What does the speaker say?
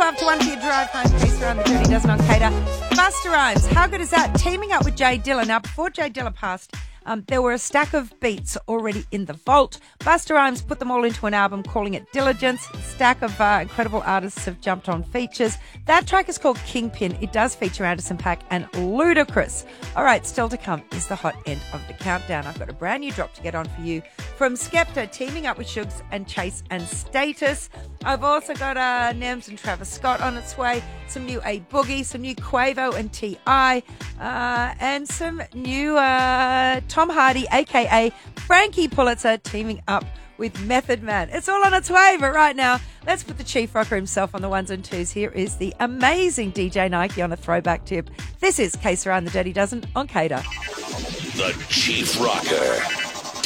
12 to 1 for your drive home. Case around the Dirty Dozen on Cater. Busta Rhymes, how good is that? Teaming up with Jay Dilla. Now, before Jay Dilla passed, there were a stack of beats already in the vault. Busta Rhymes put them all into an album, calling it Diligence. A stack of incredible artists have jumped on features. That track is called Kingpin. It does feature Anderson .Paak and Ludacris. All right, still to come is the hot end of the countdown. I've got a brand new drop to get on for you from Skepta, teaming up with Shugs and Chase and Status. I've also got Nems and Travis Scott on its way, some new A Boogie, some new Quavo and T.I., and some new Tom Hardy, a.k.a. Frankie Pulitzer, teaming up with Method Man. It's all on its way, but right now, let's put the chief rocker himself on the ones and twos. Here is the amazing DJ Nike on a throwback tip. This is Case Around the Dirty Dozen on Cater. The Chief Rocker.